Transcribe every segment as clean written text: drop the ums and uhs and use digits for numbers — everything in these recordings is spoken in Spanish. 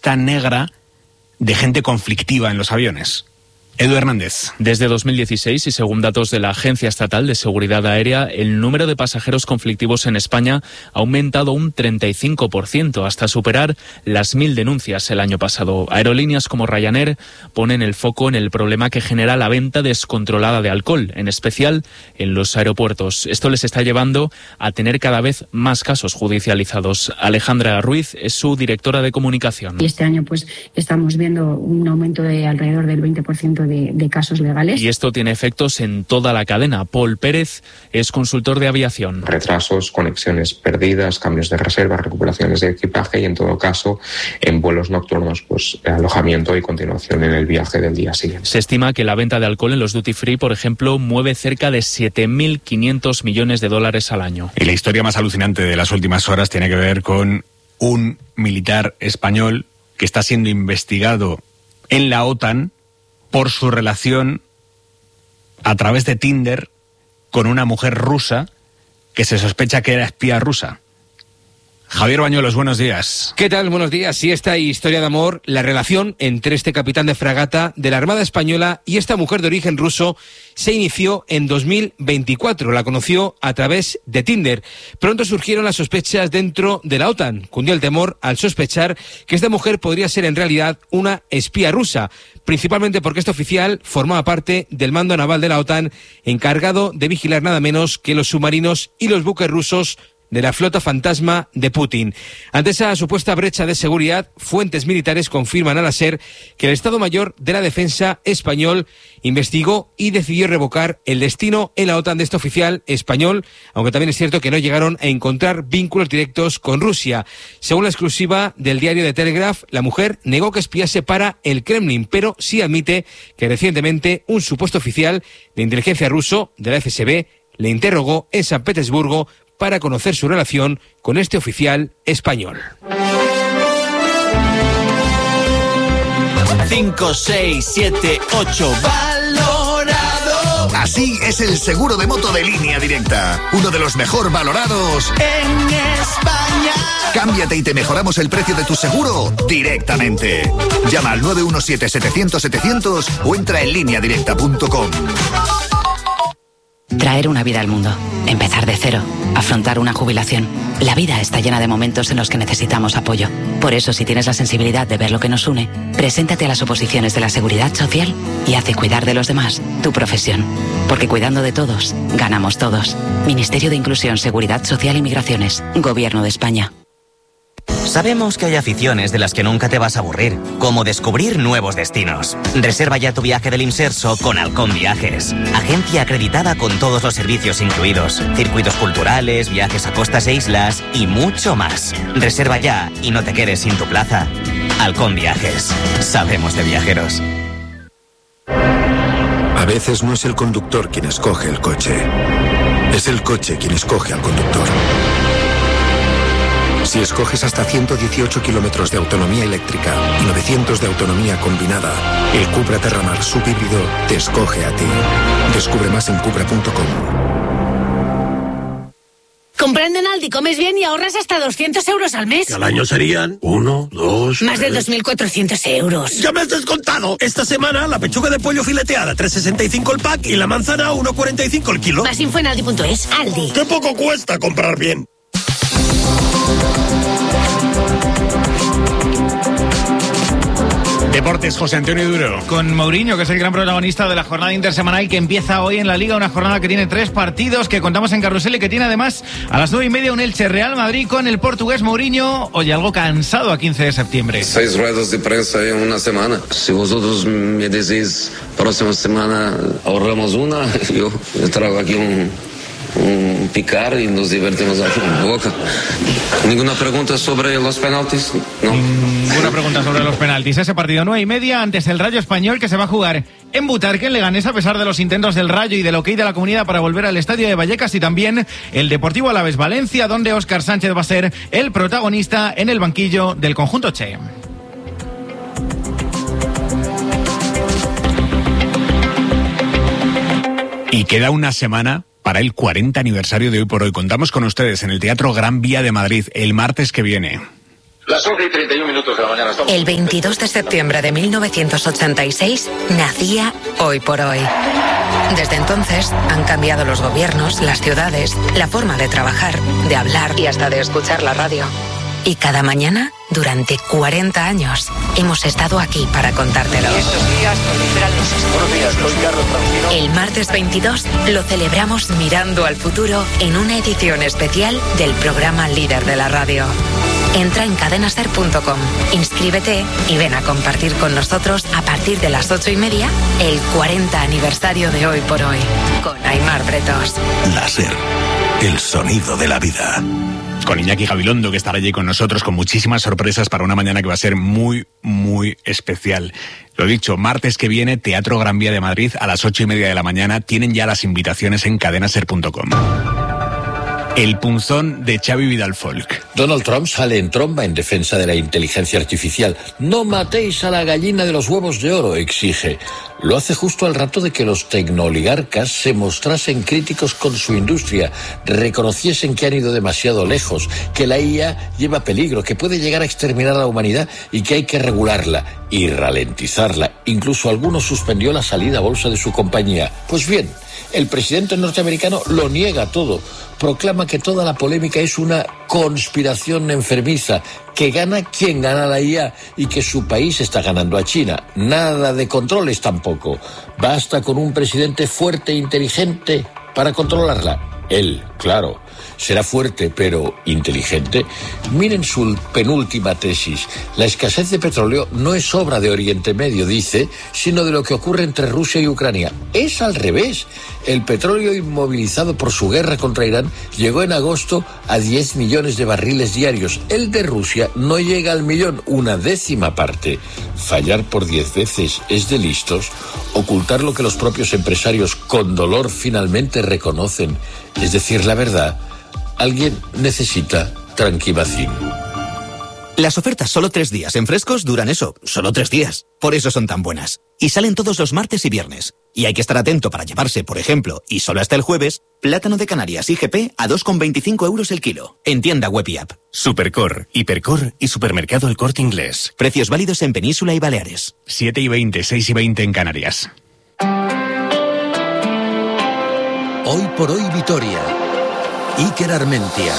lista negra de gente conflictiva en los aviones. Edu Hernández. Desde 2016 y según datos de la Agencia Estatal de Seguridad Aérea, el número de pasajeros conflictivos en España ha aumentado un 35% hasta superar las 1.000 denuncias el año pasado. Aerolíneas como Ryanair ponen el foco en el problema que genera la venta descontrolada de alcohol, en especial en los aeropuertos. Esto les está llevando a tener cada vez más casos judicializados. Alejandra Ruiz es su directora de comunicación. Y este año pues estamos viendo un aumento de alrededor del 20% de casos legales. Y esto tiene efectos en toda la cadena. Paul Pérez es consultor de aviación. Retrasos, conexiones perdidas, cambios de reserva, recuperaciones de equipaje y, en todo caso, en vuelos nocturnos, pues alojamiento y continuación en el viaje del día siguiente. Se estima que la venta de alcohol en los duty free, por ejemplo, mueve cerca de 7.500 millones de dólares al año. Y la historia más alucinante de las últimas horas tiene que ver con un militar español que está siendo investigado en la OTAN por su relación a través de Tinder con una mujer rusa que se sospecha que era espía rusa. Javier Bañuelos, buenos días. ¿Qué tal? Buenos días. Sí, esta historia de amor, la relación entre este capitán de fragata de la Armada Española y esta mujer de origen ruso se inició en 2024. La conoció a través de Tinder. Pronto surgieron las sospechas dentro de la OTAN. Cundió el temor al sospechar que esta mujer podría ser en realidad una espía rusa, principalmente porque este oficial formaba parte del mando naval de la OTAN, encargado de vigilar nada menos que los submarinos y los buques rusos de la flota fantasma de Putin. Ante esa supuesta brecha de seguridad, fuentes militares confirman a la SER que el Estado Mayor de la Defensa español investigó y decidió revocar el destino en la OTAN de este oficial español, aunque también es cierto que no llegaron a encontrar vínculos directos con Rusia. Según la exclusiva del diario The Telegraph, la mujer negó que espiase para el Kremlin, pero sí admite que recientemente un supuesto oficial de inteligencia ruso de la FSB le interrogó en San Petersburgo para conocer su relación con este oficial español. 5, 6, 7, 8, valorado. Así es el seguro de moto de Línea Directa, uno de los mejor valorados en España. Cámbiate y te mejoramos el precio de tu seguro directamente. Llama al 917-700-700 o entra en lineadirecta.com. Traer una vida al mundo, empezar de cero, afrontar una jubilación. La vida está llena de momentos en los que necesitamos apoyo. Por eso, si tienes la sensibilidad de ver lo que nos une, preséntate a las oposiciones de la Seguridad Social y haz de cuidar de los demás tu profesión. Porque cuidando de todos, ganamos todos. Ministerio de Inclusión, Seguridad Social y Migraciones. Gobierno de España. Sabemos que hay aficiones de las que nunca te vas a aburrir, como descubrir nuevos destinos. Reserva ya tu viaje del Imserso con Halcón Viajes. Agencia acreditada con todos los servicios incluidos. Circuitos culturales, viajes a costas e islas y mucho más. Reserva ya y no te quedes sin tu plaza. Halcón Viajes. Sabemos de viajeros. A veces no es el conductor quien escoge el coche. Es el coche quien escoge al conductor. Si escoges hasta 118 kilómetros de autonomía eléctrica y 900 de autonomía combinada, el Cupra Terramar subhíbrido te escoge a ti. Descubre más en Cupra.com. Comprando en Aldi comes bien y ahorras hasta 200 euros al mes. Que al año serían 1, 2... Más de 2.400 euros. ¡Ya me has descontado! Esta semana la pechuga de pollo fileteada 3,65 el pack y la manzana 1,45 el kilo. Más info en Aldi.es. Aldi. ¡Qué poco cuesta comprar bien! Deportes, José Antonio Duro. Con Mourinho, que es el gran protagonista de la jornada intersemanal que empieza hoy en la Liga, una jornada que tiene 3 partidos que contamos en Carrusel y que tiene además a las 9:30 un Elche Real Madrid con el portugués Mourinho. Oye, algo cansado a 15 de septiembre. 6 ruedas de prensa en una semana. Si vosotros me decís próxima semana ahorramos una, yo traigo aquí un picar y nos divertimos aquí en Boca. ¿Ninguna pregunta sobre los penaltis? No. Ninguna pregunta sobre los penaltis. Ese partido 9:30 antes el Rayo Español, que se va a jugar en Butarque, en Leganés, a pesar de los intentos del Rayo y del OK de la comunidad para volver al estadio de Vallecas, y también el Deportivo Alavés Valencia, donde Óscar Sánchez va a ser el protagonista en el banquillo del conjunto Che. Y queda una semana para el 40 aniversario de Hoy por Hoy. Contamos con ustedes en el Teatro Gran Vía de Madrid el martes que viene. Las 11:31 de la mañana. El 22 de septiembre de 1986 nacía Hoy por Hoy. Desde entonces han cambiado los gobiernos, las ciudades, la forma de trabajar, de hablar y hasta de escuchar la radio. Y cada mañana, durante 40 años, hemos estado aquí para contártelo. El martes 22 lo celebramos mirando al futuro en una edición especial del programa líder de la radio. Entra en cadenaser.com, inscríbete y ven a compartir con nosotros a partir de las 8:30 el 40 aniversario de Hoy por Hoy, con Aimar Bretos. La SER, el sonido de la vida. Con Iñaki Gabilondo, que estará allí con nosotros con muchísimas sorpresas para una mañana que va a ser muy, muy especial. Lo dicho, martes que viene, Teatro Gran Vía de Madrid a las 8:30 de la mañana. Tienen ya las invitaciones en cadenaser.com. El punzón de Xavi Vidal Folk. Donald Trump sale en tromba en defensa de la inteligencia artificial. No matéis a la gallina de los huevos de oro, exige. Lo hace justo al rato de que los tecnooligarcas se mostrasen críticos con su industria, reconociesen que han ido demasiado lejos, que la IA lleva peligro, que puede llegar a exterminar a la humanidad y que hay que regularla y ralentizarla. Incluso algunos suspendió la salida a bolsa de su compañía. Pues bien, el presidente norteamericano lo niega todo. Proclama que toda la polémica es una conspiración enfermiza, que gana quien gana la IA y que su país está ganando a China. Nada de controles tampoco. Basta con un presidente fuerte e inteligente para controlarla. Él, claro, será fuerte pero inteligente. Miren su penúltima tesis. La escasez de petróleo no es obra de Oriente Medio, dice, sino de lo que ocurre entre Rusia y Ucrania. Es al revés. El petróleo inmovilizado por su guerra contra Irán llegó en agosto a 10 millones de barriles diarios. El de Rusia no llega al millón, una décima parte. Fallar por 10 veces es de listos. Ocultar lo que los propios empresarios con dolor finalmente reconocen, es decir, la verdad. Alguien necesita Tranquimacin. Las ofertas solo 3 días en Frescos duran eso, solo 3 días. Por eso son tan buenas. Y salen todos los martes y viernes. Y hay que estar atento para llevarse, por ejemplo, y solo hasta el jueves, plátano de Canarias IGP a 2,25 euros el kilo. En tienda web y app. Supercor, Hipercor y Supermercado El Corte Inglés. Precios válidos en Península y Baleares. 7:20, 6:20 en Canarias. Hoy por Hoy Vitoria. Iker Armentia.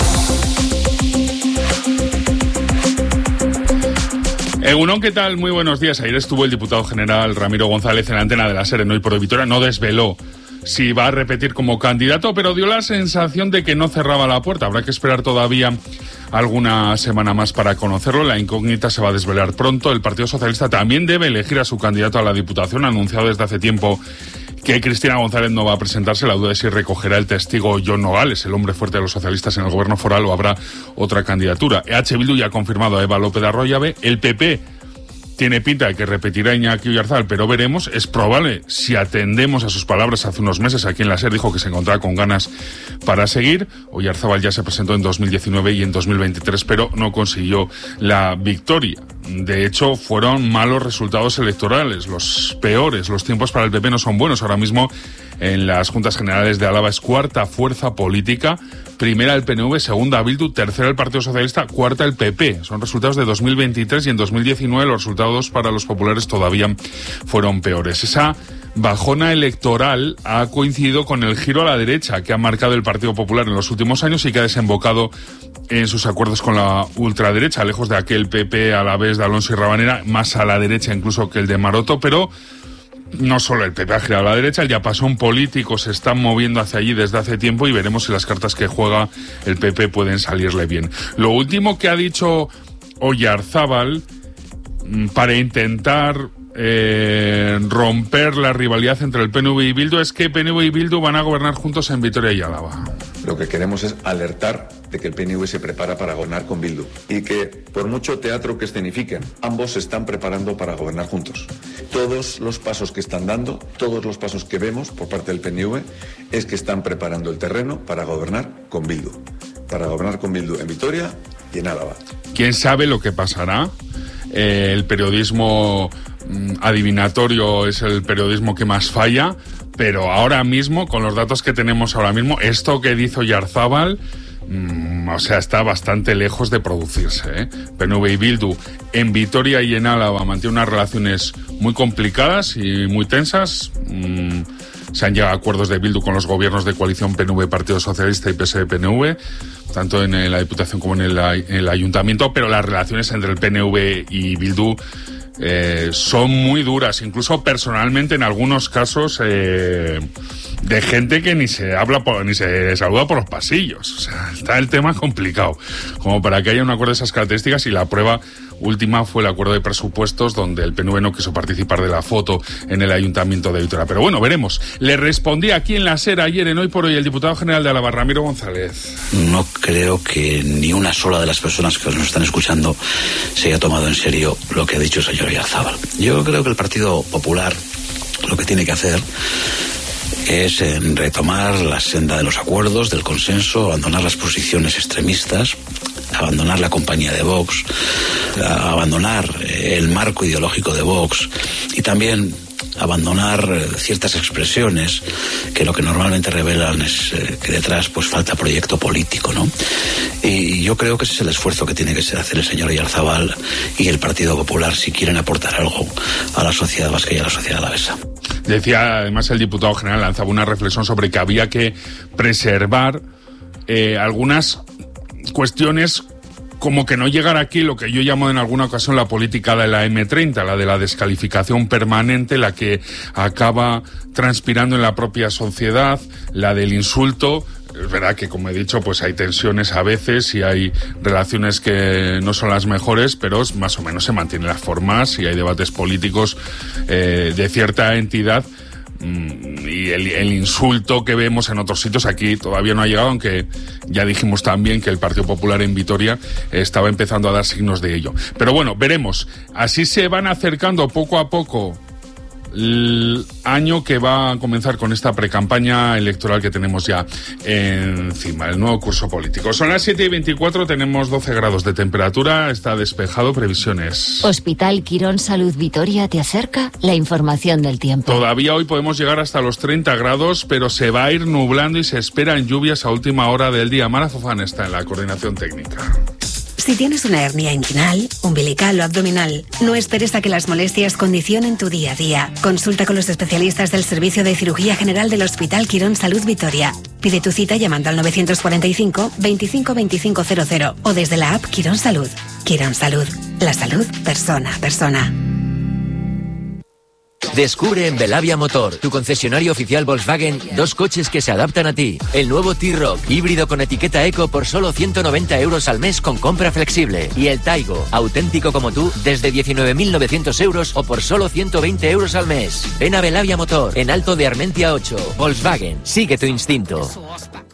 Egunon, ¿qué tal? Muy buenos días. Ayer estuvo el diputado general Ramiro González en la antena de la SER en Hoy por Hoy Vitoria. No desveló si va a repetir como candidato, pero dio la sensación de que no cerraba la puerta. Habrá que esperar todavía alguna semana más para conocerlo. La incógnita se va a desvelar pronto. El Partido Socialista también debe elegir a su candidato a la Diputación. Ha anunciado desde hace tiempo que Cristina González no va a presentarse. La duda es si recogerá el testigo John Nogales, el hombre fuerte de los socialistas en el gobierno foral, o habrá otra candidatura. EH Bildu ya ha confirmado a Eva López de Arroyabe. El PP tiene pinta de que repetirá Iñaki Oyarzabal, pero veremos. Es probable, si atendemos a sus palabras hace unos meses aquí en la SER, dijo que se encontraba con ganas para seguir. Oyarzabal ya se presentó en 2019 y en 2023, pero no consiguió la victoria. De hecho, fueron malos resultados electorales, los peores. Los tiempos para el PP no son buenos. Ahora mismo en las Juntas Generales de Álava es cuarta fuerza política. Primera el PNV, segunda Bildu, tercera el Partido Socialista, cuarta el PP. Son resultados de 2023 y en 2019 los resultados para los populares todavía fueron peores. Esa bajona electoral ha coincidido con el giro a la derecha que ha marcado el Partido Popular en los últimos años y que ha desembocado en sus acuerdos con la ultraderecha, lejos de aquel PP a la vez de Alonso y Rabanera, más a la derecha incluso que el de Maroto, pero no solo el PP ha girado a la derecha, el diapasón político se está moviendo hacia allí desde hace tiempo y veremos si las cartas que juega el PP pueden salirle bien. Lo último que ha dicho Oyarzabal para intentar romper la rivalidad entre el PNV y Bildu es que PNV y Bildu van a gobernar juntos en Vitoria y Álava. Lo que queremos es alertar de que el PNV se prepara para gobernar con Bildu y que, por mucho teatro que escenifiquen, ambos se están preparando para gobernar juntos. Todos los pasos que están dando, todos los pasos que vemos por parte del PNV es que están preparando el terreno para gobernar con Bildu. Para gobernar con Bildu en Vitoria y en Álava. ¿Quién sabe lo que pasará? El periodismo adivinatorio es el periodismo que más falla, pero ahora mismo, con los datos que tenemos ahora mismo, esto que dice Oyarzabal O sea, está bastante lejos de producirse, ¿eh? PNV y Bildu en Vitoria y en Álava mantienen unas relaciones muy complicadas y muy tensas. Se han llegado a acuerdos de Bildu con los gobiernos de coalición PNV, Partido Socialista y PSE-PNV, tanto en la Diputación como en el Ayuntamiento, pero las relaciones entre el PNV y Bildu son muy duras, incluso personalmente en algunos casos de gente que ni se habla ni se saluda por los pasillos. O sea, está el tema complicado como para que haya un acuerdo de esas características, y la prueba última fue el acuerdo de presupuestos, donde el PNV no quiso participar de la foto en el Ayuntamiento de Vitoria. Pero bueno, veremos. Le respondí aquí en la SER ayer en Hoy por Hoy el diputado general de Álava, Ramiro González. No creo que ni una sola de las personas que nos están escuchando se haya tomado en serio lo que ha dicho el señor Oyarzábal. Yo creo que el Partido Popular lo que tiene que hacer es retomar la senda de los acuerdos, del consenso, abandonar las posiciones extremistas, abandonar la compañía de Vox, abandonar el marco ideológico de Vox y también abandonar ciertas expresiones que lo que normalmente revelan es que detrás pues falta proyecto político, ¿no? Y yo creo que ese es el esfuerzo que tiene que hacer el señor Oyarzábal y el Partido Popular si quieren aportar algo a la sociedad vasca y a la sociedad alavesa. Decía además el diputado general, lanzaba una reflexión sobre que había que preservar algunas cuestiones, como que no llegar aquí lo que yo llamo en alguna ocasión la política de la M30, la de la descalificación permanente, la que acaba transpirando en la propia sociedad, la del insulto. Es verdad que, como he dicho, pues hay tensiones a veces y hay relaciones que no son las mejores, pero más o menos se mantienen las formas y hay debates políticos de cierta entidad. Y el insulto que vemos en otros sitios aquí todavía no ha llegado, aunque ya dijimos también que el Partido Popular en Vitoria estaba empezando a dar signos de ello. Pero bueno, veremos. Así se van acercando poco a poco el año que va a comenzar con esta precampaña electoral que tenemos ya encima, el nuevo curso político. Son las 7:24, tenemos 12 grados de temperatura, está despejado, previsiones. Hospital Quirón Salud Vitoria te acerca la información del tiempo. Todavía hoy podemos llegar hasta los 30 grados, pero se va a ir nublando y se esperan lluvias a última hora del día. Mara Fofán está en la coordinación técnica. Si tienes una hernia inguinal, umbilical o abdominal, no esperes a que las molestias condicionen tu día a día. Consulta con los especialistas del Servicio de Cirugía General del Hospital Quirón Salud Vitoria. Pide tu cita llamando al 945 25 2500 o desde la app Quirón Salud. Quirón Salud. La salud persona a persona. Descubre en Belavia Motor, tu concesionario oficial Volkswagen, dos coches que se adaptan a ti. El nuevo T-Roc, híbrido con etiqueta Eco por solo 190 euros al mes con compra flexible. Y el Taigo, auténtico como tú, desde 19.900 euros o por solo 120 euros al mes. Ven a Belavia Motor, en Alto de Armentia 8. Volkswagen, sigue tu instinto.